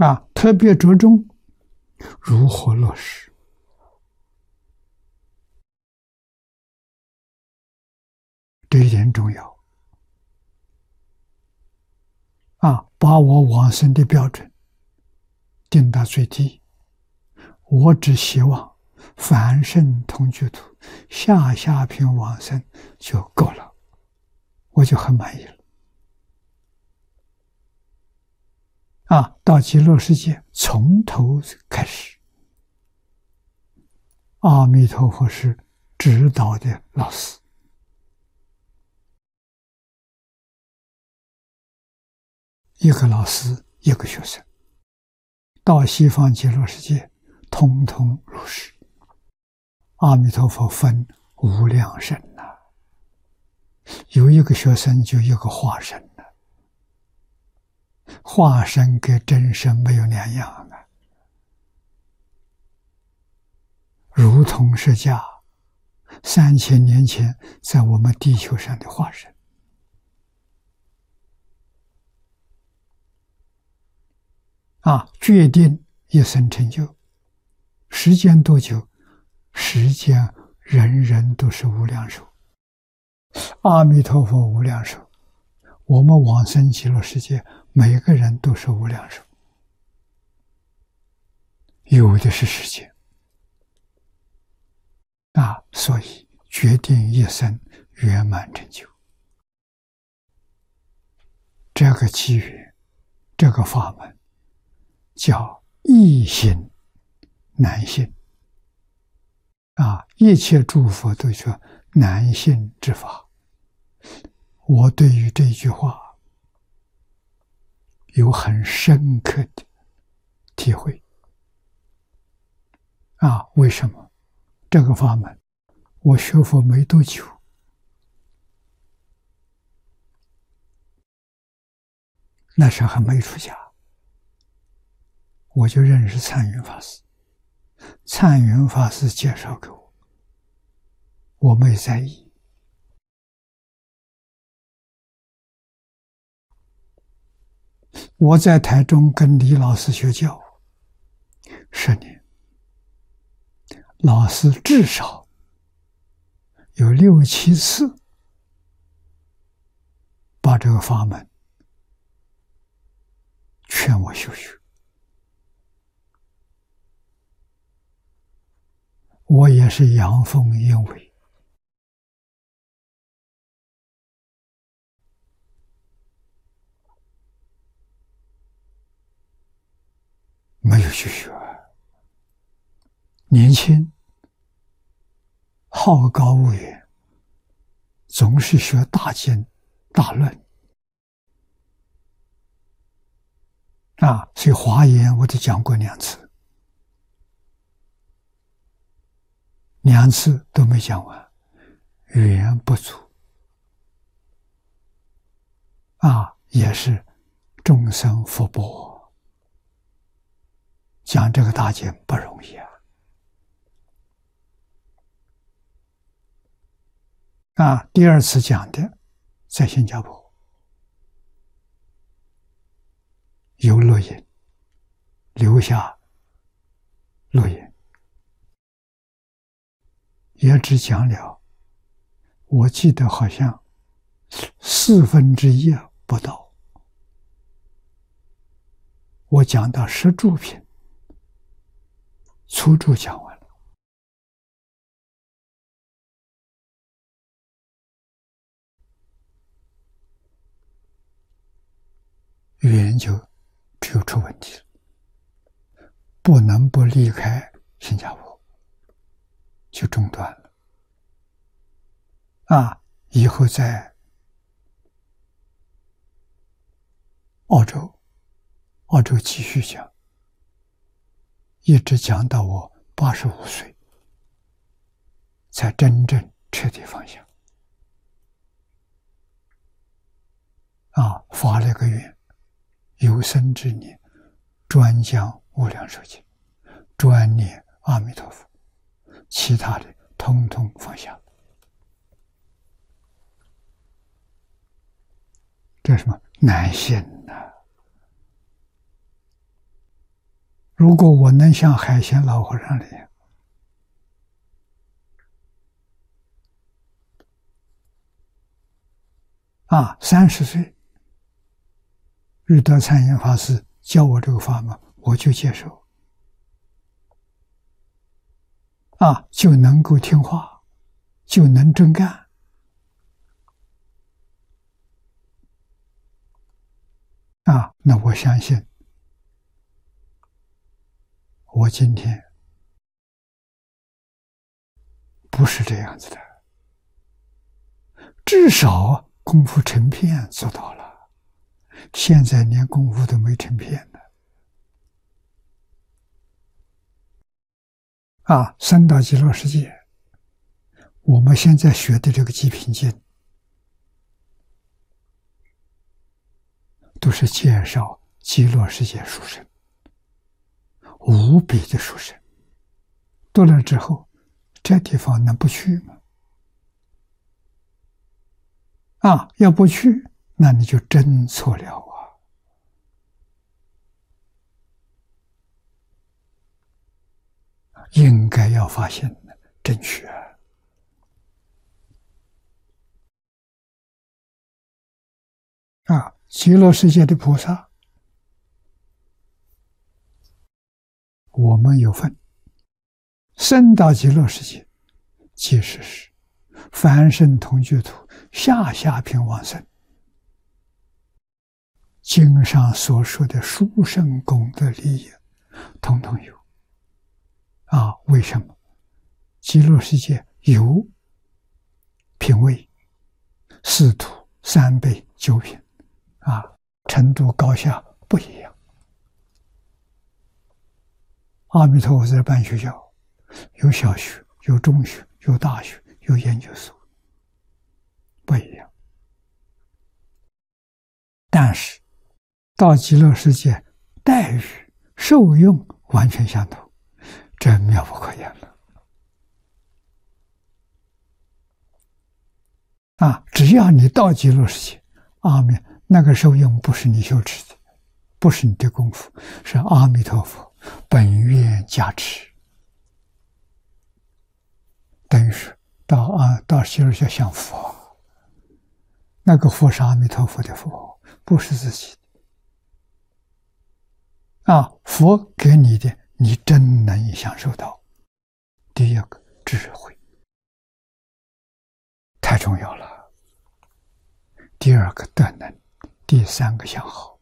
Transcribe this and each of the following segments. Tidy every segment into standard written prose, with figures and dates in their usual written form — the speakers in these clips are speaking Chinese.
特别着重如何落实，这一点重要。把我往生的标准定到最低，我只希望凡圣同居土下品往生就够了，我就很满意了。到极乐世界从头开始，阿弥陀佛是指导的老师，一个老师一个学生，到西方极乐世界通通如是。阿弥陀佛分无量身有一个学生就一个化身化身跟真身没有两样如同释迦3000年前在我们地球上的化身。决定一生成就，时间多久？时间人人都是无量寿，阿弥陀佛无量寿，我们往生极乐世界每个人都是无量寿，有的是时间所以决定一生圆满成就。这个机缘，这个法门叫易行难行一切诸佛都说难行之法。我对于这句话有很深刻的体会为什么？这个法门我学佛没多久，那时候还没出家，我就认识灿云法师，灿云法师介绍给我，我没在意。我在台中跟李老师学教10年，老师至少有6、7次把这个法门劝我修学，我也是阳奉阴违，没有去学。年轻好高骛远，总是学大经大论所以华严我都讲过2次，2次都没讲完，语言不足也是众生福薄，讲这个大经不容易第2次讲的在新加坡，有录音，留下录音，也只讲了，我记得好像1/4不到，我讲到10住品，初住讲完了，语言就出问题了，不能不离开新加坡，就中断了以后在澳洲继续讲，一直讲到我85岁才真正彻底放下发了个愿，有生之年专讲无量寿经，专念阿弥陀佛，其他的通通放下。这是什么？难信如果我能像海鲜老和尚那样，30岁，日德禅言法师教我这个法门，我就接受，就能够听话，就能真干。那我相信，我今天不是这样子的，至少功夫成片做到了，现在连功夫都没成片呢。三大极乐世界，我们现在学的这个极品经，都是介绍极乐世界殊胜，无比的殊胜。到了之后，这地方能不去吗？要不去，那你就真错了应该要发现正确。极乐世界的菩萨，我们有份。升到极乐世界，即是凡圣同居土下品往生。经上所说的殊胜功德利益，统统有。为什么？极乐世界有品位、四土、三辈、九品，程度高下不一样。阿弥陀佛在办学校，有小学，有中学，有大学，有研究所，不一样。但是到极乐世界，待遇、受用完全相同，这妙不可言了。只要你到极乐世界，阿弥那个受用不是你修持的，不是你的功夫，是阿弥陀佛本愿加持。等于是到极乐世界像佛，那个佛是阿弥陀佛的佛，不是自己的。佛给你的，你真能享受到。第一个智慧，太重要了。第二个德能，第三个相好。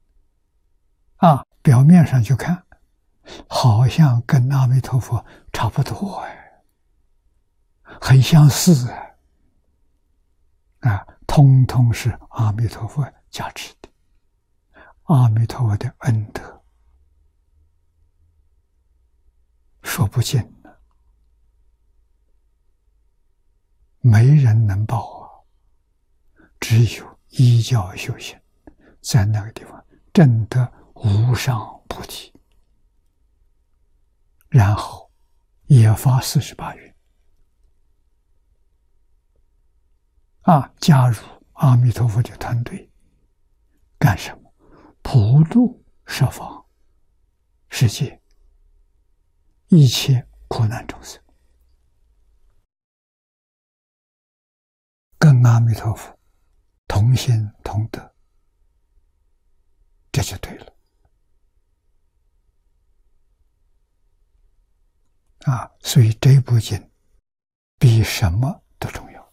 表面上去看，好像跟阿弥陀佛差不多很相似通通是阿弥陀佛加持的，阿弥陀佛的恩德，说不尽了，没人能报只有依教修行，在那个地方证得无上菩提，然后也发48愿，加入阿弥陀佛的团队，干什么？普度十方世界一切苦难众生，跟阿弥陀佛同心同德，这就对了。所以这部经比什么都重要。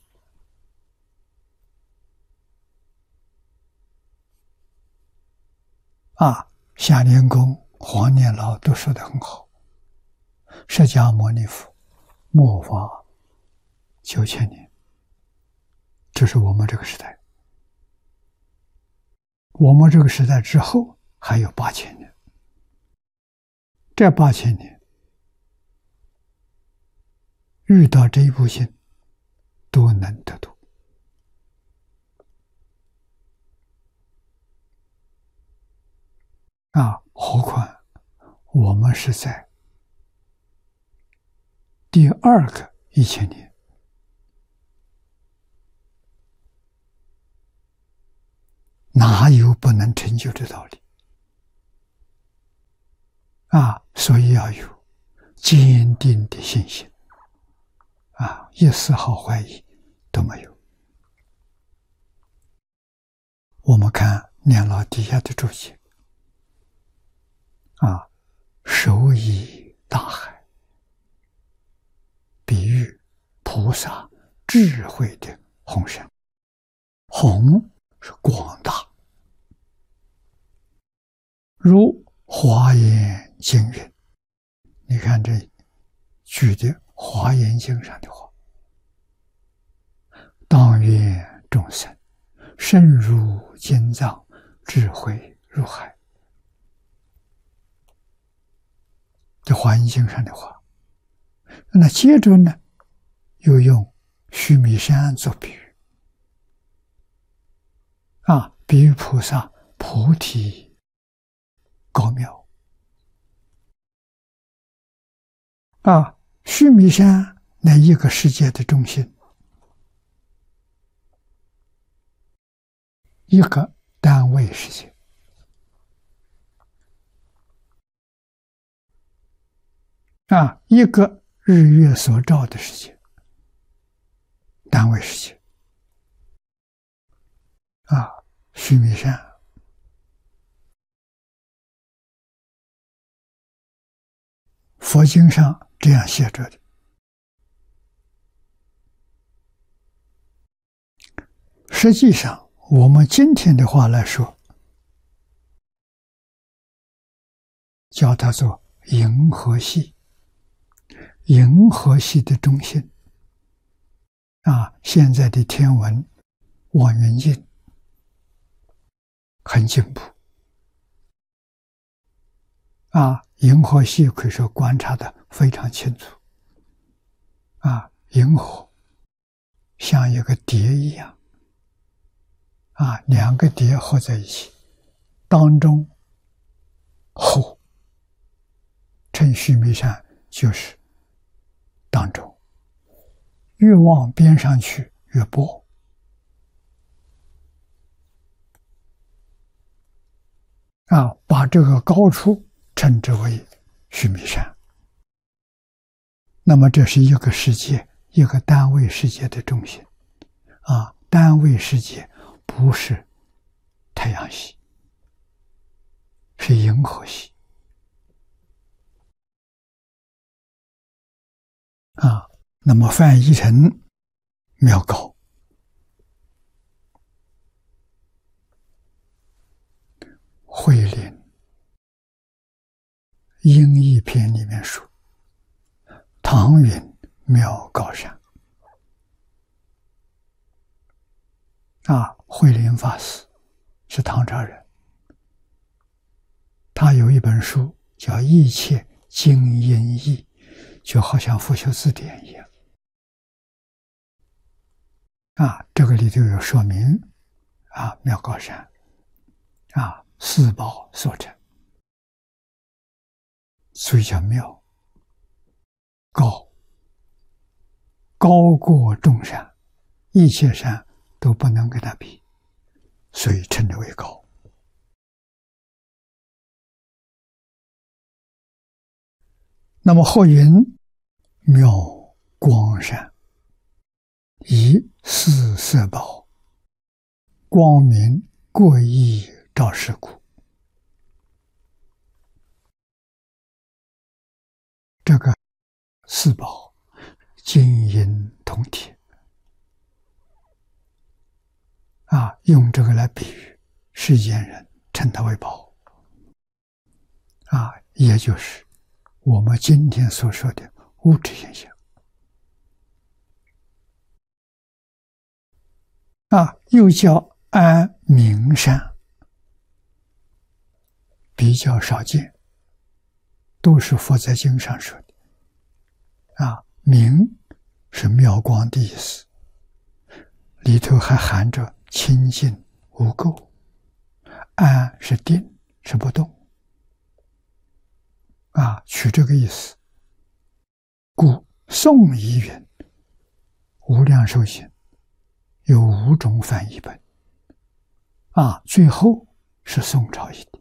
夏莲公、黄念老都说得很好，释迦牟尼佛末法9000年，这是我们这个时代。我们这个时代之后还有8000年，这8000年遇到这一部经都能得度。何况我们是在第二个1000年，哪有不能成就的道理？ 所以要有坚定的信心一丝毫怀疑都没有。我们看念老底下的注解手以大海，比喻菩萨智慧的宏深。宏是广大，如华严经云，你看这举的华严经上的话，当愿众生深入经藏，智慧入海。这华严经上的话，那接着呢，又用须弥山做比喻比喻菩萨菩提高妙须弥山乃一个世界的中心，一个单位世界一个日月所照的世界，单位世界须弥山。佛经上这样写着的。实际上我们今天的话来说，叫它做银河系。银河系的中心现在的天文望远镜很进步银河系可以说观察的非常清楚银河像一个碟一样两个碟合在一起，当中厚，称须弥山就是当中，越往边上去越薄把这个高处称之为须弥山。那么这是一个世界，一个单位世界的中心单位世界不是太阳系，是银河系那么翻译成妙高。慧林英译篇里面说，唐云妙高山慧林法师是唐朝人，他有一本书叫《一切经音译》，就好像佛学字典一样这个里头有说明妙高山四宝所成，所以叫妙高过众山，一切山都不能跟它比，所以称之为高。那么后云妙光山，以四色宝，光明过益照世故。这个四宝金银铜铁用这个来比喻世间人，称它为宝也就是我们今天所说的物质现象又叫安明山，比较少见，都是佛在经上说的明是妙光的意思，里头还含着清净无垢，安是定，是不动取这个意思。故宋译云无量寿经有5种翻译本最后是宋朝译的